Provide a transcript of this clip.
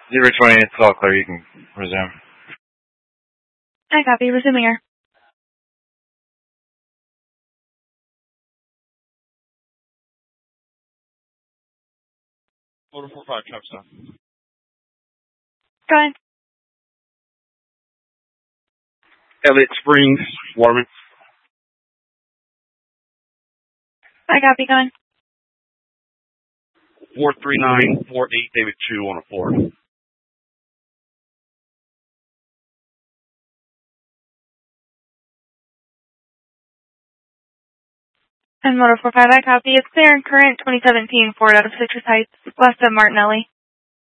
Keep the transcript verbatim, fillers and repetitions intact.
Zero twenty, it's all clear. You can resume. I copy. Resuming air. Motor four five, trap stop. Go ahead. Elliott Springs, Waterman. I copy. Go on. four three nine four eight David Chu on a four. And Motor four five, I copy. It's clear and current twenty seventeen Ford out of Citrus Heights, west of Martinelli.